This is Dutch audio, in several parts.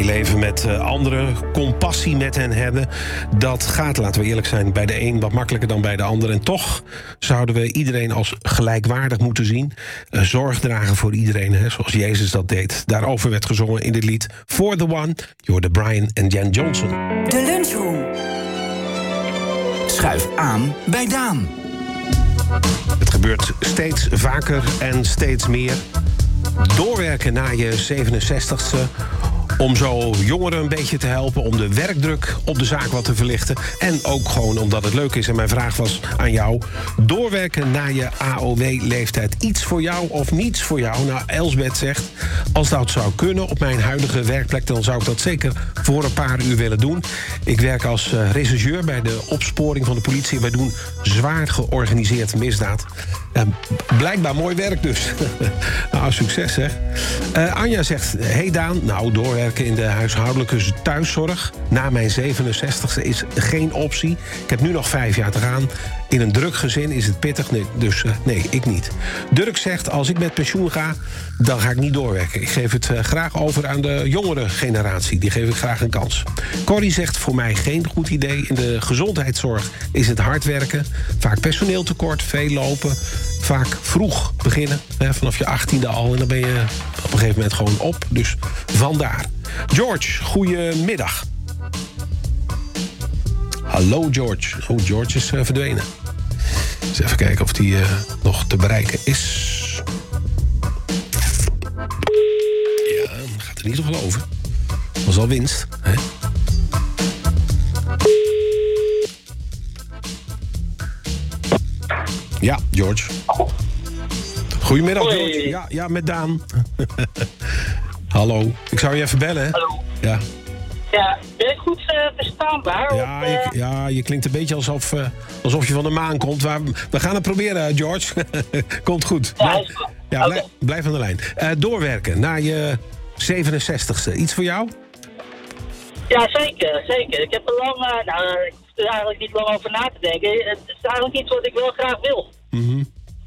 Meeleven met anderen, compassie met hen hebben. Dat gaat, laten we eerlijk zijn, bij de een wat makkelijker dan bij de ander. En toch zouden we iedereen als gelijkwaardig moeten zien. Zorg dragen voor iedereen, hè, zoals Jezus dat deed. Daarover werd gezongen in dit lied For the One. Je hoorde Brian en Jan Johnson. De Lunchroom. Schuif aan bij Daan. Het gebeurt steeds vaker en steeds meer. Doorwerken na je 67ste... om zo jongeren een beetje te helpen, om de werkdruk op de zaak wat te verlichten. En ook gewoon omdat het leuk is. En mijn vraag was aan jou: doorwerken na je AOW-leeftijd. Iets voor jou of niets voor jou? Nou, Elsbeth zegt, als dat zou kunnen op mijn huidige werkplek, dan zou ik dat zeker voor een paar uur willen doen. Ik werk als rechercheur bij de opsporing van de politie. Wij doen zwaar georganiseerd misdaad. Blijkbaar mooi werk dus. Nou, succes zeg. Anja zegt, hey Daan, nou, doorwerken in de huishoudelijke thuiszorg na mijn 67ste is geen optie. Ik heb nu nog 5 jaar te gaan. In een druk gezin is het pittig, nee, ik niet. Dirk zegt, als ik met pensioen ga, dan ga ik niet doorwerken. Ik geef het graag over aan de jongere generatie. Die geef ik graag een kans. Corrie zegt, voor mij geen goed idee. In de gezondheidszorg is het hard werken. Vaak personeeltekort, veel lopen. Vaak vroeg beginnen, hè, vanaf je 18e al. En dan ben je op een gegeven moment gewoon op. Dus vandaar. George, goedemiddag. Hallo George. Oh, George is verdwenen. Eens even kijken of die nog te bereiken is. Ja, gaat er niet zoveel over. Was al winst, hè? Ja, George. Goedemiddag, George. Ja, met Daan. Hallo. Ik zou je even bellen, hè? Hallo. Ja. Ja, ben ik goed verstaanbaar? Ja, je klinkt een beetje alsof je van de maan komt. We gaan het proberen, George. Komt goed. Ja, blijf aan de lijn. Doorwerken naar je 67ste. Iets voor jou? Ja, zeker. Ik heb er lang... ik hoef er eigenlijk niet lang over na te denken. Het is eigenlijk iets wat ik wel graag wil. Mm-hmm.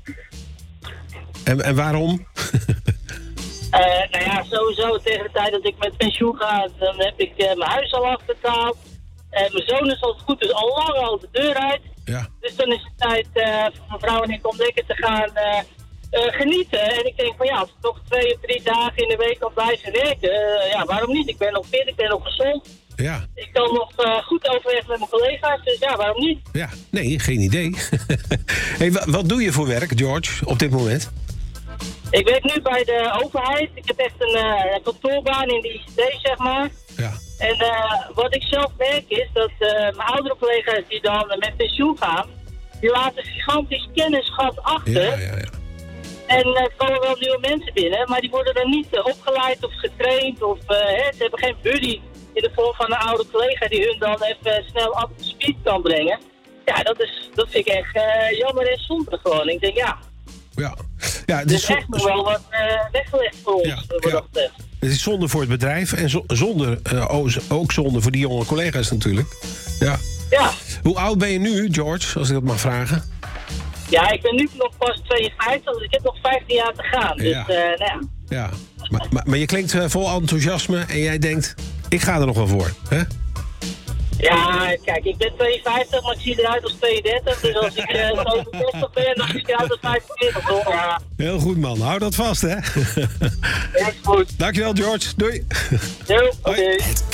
En waarom? Nou ja, sowieso tegen de tijd dat ik met pensioen ga, dan heb ik mijn huis al afbetaald. Mijn zoon is als het goed is al lang al de deur uit. Ja. Dus dan is het tijd voor mijn vrouw en ik om lekker te gaan genieten. En ik denk van ja, als ik nog 2 of 3 dagen in de week kan blijven werken, ja, waarom niet? Ik ben nog fit, ik ben nog gezond. Ja. Ik kan nog goed overweg met mijn collega's, dus ja, waarom niet? Ja, nee, geen idee. Hey, wat doe je voor werk, George, op dit moment? Ik werk nu bij de overheid. Ik heb echt een kantoorbaan in de ICT, zeg maar. Ja. En wat ik zelf merk is dat mijn oudere collega's die dan met pensioen gaan, die laten gigantisch kennisgat achter. Ja. En er komen wel nieuwe mensen binnen, maar die worden dan niet opgeleid of getraind. Of ze hebben geen buddy in de vorm van een oude collega die hun dan even snel up to speed kan brengen. Ja, dat vind ik echt jammer en zonde gewoon. Ik denk ja, het is echt nog wel wat weggelegd voor ons. Het is zonde voor het bedrijf en ook zonde voor die jonge collega's natuurlijk. Ja. Hoe oud ben je nu, George, als ik dat mag vragen? Ja, ik ben nu nog pas 52, dus ik heb nog 15 jaar te gaan. Dus, ja. Maar je klinkt vol enthousiasme en jij denkt, ik ga er nog wel voor, hè? Ja, kijk, ik ben 52, maar ik zie eruit als 32. Dus als ik zo 60 ben, dan zie ik eruit als 45. Hoor. Ja. Heel goed, man. Hou dat vast, hè? Ja, is goed. Dankjewel, George. Doei. Doei.